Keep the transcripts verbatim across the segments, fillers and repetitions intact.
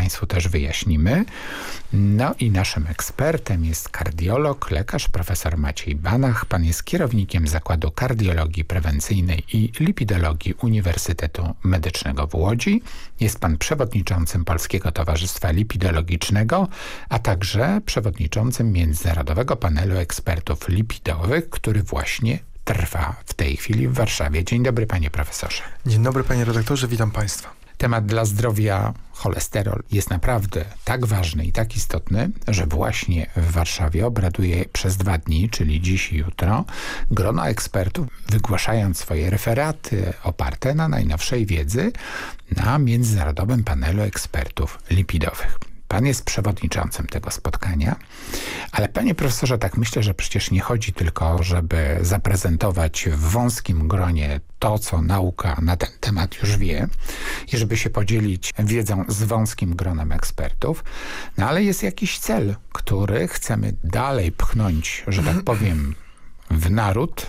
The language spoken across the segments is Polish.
Państwu też wyjaśnimy. No i naszym ekspertem jest kardiolog, lekarz profesor Maciej Banach. Pan jest kierownikiem Zakładu Kardiologii Prewencyjnej i Lipidologii Uniwersytetu Medycznego w Łodzi. Jest pan przewodniczącym Polskiego Towarzystwa Lipidologicznego, a także przewodniczącym Międzynarodowego Panelu Ekspertów Lipidowych, który właśnie trwa w tej chwili w Warszawie. Dzień dobry, panie profesorze. Dzień dobry, panie redaktorze, witam państwa. Temat dla zdrowia, cholesterol, jest naprawdę tak ważny i tak istotny, że właśnie w Warszawie obraduje przez dwa dni, czyli dziś i jutro, grono ekspertów, wygłaszając swoje referaty oparte na najnowszej wiedzy na Międzynarodowym Panelu Ekspertów Lipidowych. Pan jest przewodniczącym tego spotkania, ale panie profesorze, tak myślę, że przecież nie chodzi tylko, żeby zaprezentować w wąskim gronie to, co nauka na ten temat już wie i żeby się podzielić wiedzą z wąskim gronem ekspertów, no ale jest jakiś cel, który chcemy dalej pchnąć, że tak powiem, w naród,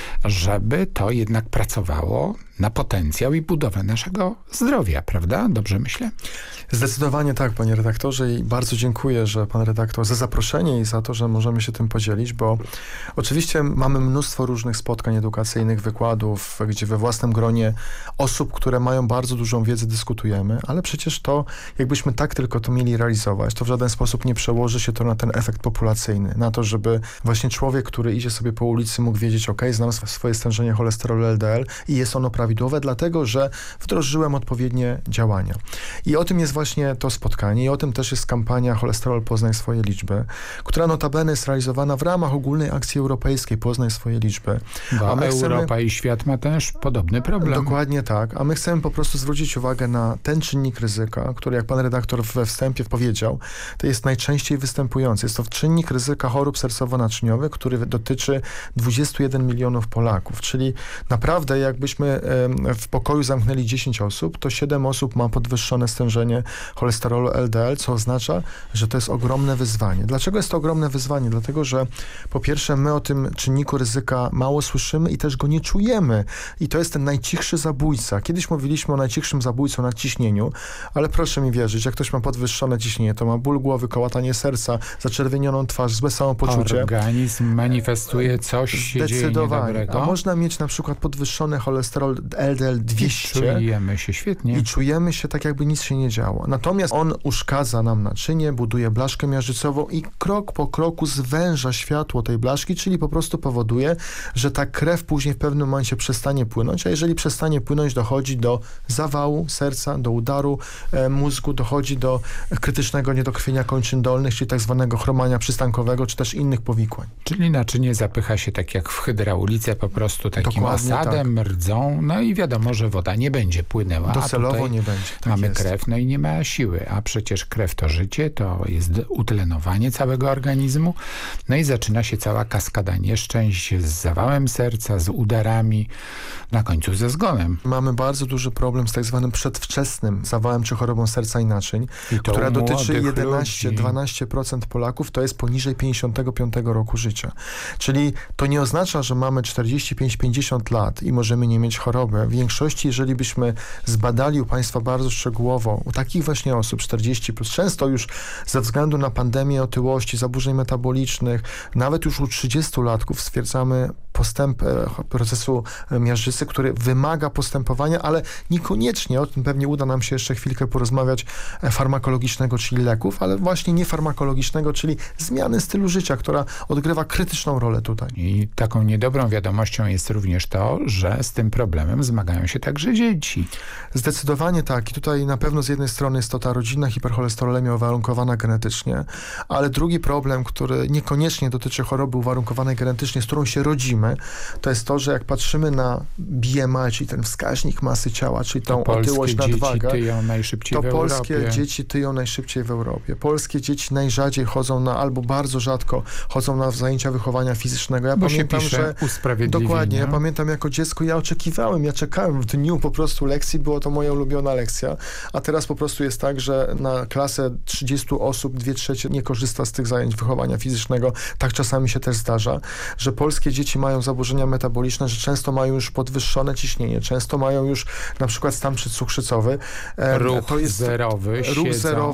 żeby to jednak pracowało na potencjał i budowę naszego zdrowia, prawda? Dobrze myślę? Zdecydowanie tak, panie redaktorze, i bardzo dziękuję, że pan redaktor za zaproszenie i za to, że możemy się tym podzielić, bo oczywiście mamy mnóstwo różnych spotkań edukacyjnych, wykładów, gdzie we własnym gronie osób, które mają bardzo dużą wiedzę, dyskutujemy, ale przecież to, jakbyśmy tak tylko to mieli realizować, to w żaden sposób nie przełoży się to na ten efekt populacyjny, na to, żeby właśnie człowiek, który idzie sobie po ulicy, mógł wiedzieć, ok, znam swoje stężenie cholesterolu L D L i jest ono prawidłowe, dlatego, że wdrożyłem odpowiednie działania. I o tym jest właśnie to spotkanie i o tym też jest kampania Cholesterol Poznaj swoje liczby, która notabene jest realizowana w ramach ogólnej akcji europejskiej Poznaj swoje liczby. Bo a my Europa chcemy... i świat ma też podobny problem. Dokładnie tak, a my chcemy po prostu zwrócić uwagę na ten czynnik ryzyka, który, jak pan redaktor we wstępie powiedział, to jest najczęściej występujący. Jest to czynnik ryzyka chorób sercowo-naczyniowych, który dotyczy dwudziestu jeden milionów Polaków, czyli naprawdę jakbyśmy w pokoju zamknęli dziesięć osób, to siedem osób ma podwyższone stężenie cholesterolu L D L, co oznacza, że to jest ogromne wyzwanie. Dlaczego jest to ogromne wyzwanie? Dlatego, że po pierwsze my o tym czynniku ryzyka mało słyszymy i też go nie czujemy. I to jest ten najcichszy zabójca. Kiedyś mówiliśmy o najcichszym zabójcu na ciśnieniu, ale proszę mi wierzyć, jak ktoś ma podwyższone ciśnienie, to ma ból głowy, kołatanie serca, zaczerwienioną twarz, złe samopoczucie. Organizm manifestuje coś, się dzieje niedobrego. A można mieć na przykład podwyższony cholesterol L D L dwieście. I czujemy się świetnie. I czujemy się tak, jakby nic się nie działo. Natomiast on uszkadza nam naczynie, buduje blaszkę miażdżycową i krok po kroku zwęża światło tej blaszki, czyli po prostu powoduje, że ta krew później w pewnym momencie przestanie płynąć, a jeżeli przestanie płynąć, dochodzi do zawału serca, do udaru e, mózgu, dochodzi do krytycznego niedokrwienia kończyn dolnych, czyli tak zwanego chromania przystankowego, czy też innych powikłań. Czyli naczynie zapycha się tak jak w hydraulice, po prostu takim Dokładnie osadem, tak. rdzą, no i wiadomo, że woda nie będzie płynęła. Docelowo nie będzie. Tak mamy jest. krew, no i nie ma siły, a przecież krew to życie, to jest utlenowanie całego organizmu, no i zaczyna się cała kaskada nieszczęść z zawałem serca, z udarami, na końcu ze zgonem. Mamy bardzo duży problem z tak zwanym przedwczesnym zawałem czy chorobą serca i naczyń, I to która dotyczy jedenaście do ludzi. dwunastu procent Polaków, to jest poniżej pięćdziesiątego piątego roku życia. Czyli to nie oznacza, że mamy czterdzieści pięć do pięćdziesięciu lat i możemy nie mieć choroby. W większości, jeżeli byśmy zbadali u państwa bardzo szczegółowo, u takich właśnie osób czterdzieści plus, często już ze względu na pandemię otyłości, zaburzeń metabolicznych, nawet już u trzydziestolatków stwierdzamy postęp procesu miażdżycy, który wymaga postępowania, ale niekoniecznie, o tym pewnie uda nam się jeszcze chwilkę porozmawiać, farmakologicznego, czyli leków, ale właśnie niefarmakologicznego, czyli zmiany stylu życia, która odgrywa krytyczną rolę tutaj. I taką niedobrą wiadomością jest również to, że z tym problemem zmagają się także dzieci. Zdecydowanie tak. I tutaj na pewno z jednej strony jest to ta rodzinna hipercholesterolemia uwarunkowana genetycznie, ale drugi problem, który niekoniecznie dotyczy choroby uwarunkowanej genetycznie, z którą się rodzimy, to jest to, że jak patrzymy na B M I, czyli ten wskaźnik masy ciała, czyli tą to otyłość, nadwagę, tyją najszybciej to w polskie Europie. dzieci tyją najszybciej w Europie. Polskie dzieci najrzadziej chodzą na, albo bardzo rzadko chodzą na zajęcia wychowania fizycznego. Ja Bo pamiętam, się pisze że usprawiedliwienia. dokładnie, ja pamiętam jako dziecko, ja oczekiwałem, ja czekałem w dniu po prostu lekcji, było to moja ulubiona lekcja, a teraz po prostu jest tak, że na klasę trzydziestu osób, dwie trzecie nie korzysta z tych zajęć wychowania fizycznego. Tak czasami się też zdarza, że polskie dzieci mają zaburzenia metaboliczne, że często mają już podwyższone ciśnienie, często mają już na przykład stan przedcukrzycowy. Ruch to jest zerowy, ruch siedzą. zerowy,